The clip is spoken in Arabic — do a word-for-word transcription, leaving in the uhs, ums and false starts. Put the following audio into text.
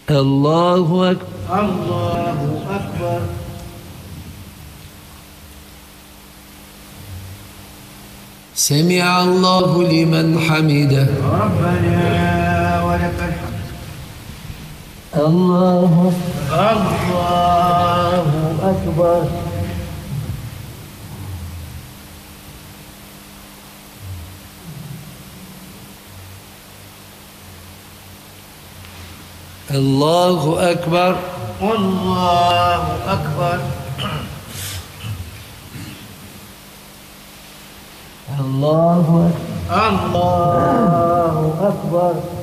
الله أكبر. الله أكبر. سمع الله لمن حمده. ربنا ولك الحمد. الله الله أكبر. الله أكبر. الله أكبر. الله أكبر. الله أكبر.